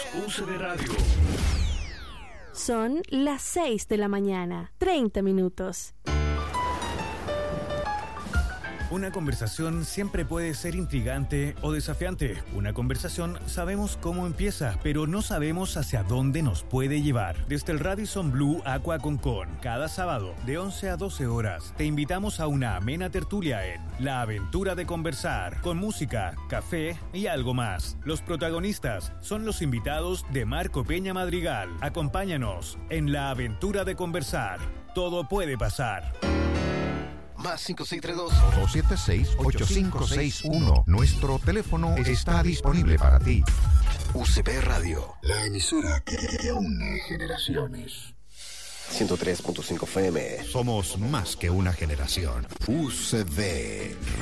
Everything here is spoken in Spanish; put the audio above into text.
UCB Radio. Son las 6 de la mañana, 30 minutos. Una conversación siempre puede ser intrigante o desafiante. Una conversación sabemos cómo empieza, pero no sabemos hacia dónde nos puede llevar. Desde el Radisson Blu Aqua Concon, cada sábado de 11 a 12 horas, te invitamos a una amena tertulia en La Aventura de Conversar, con música, café y algo más. Los protagonistas son los invitados de Marco Peña Madrigal. Acompáñanos en La Aventura de Conversar. Todo puede pasar. Más 5632 276-8561. Nuestro teléfono está disponible para ti. UCB Radio, La emisora que une generaciones. 103.5 FM. Somos más que una generación. UCB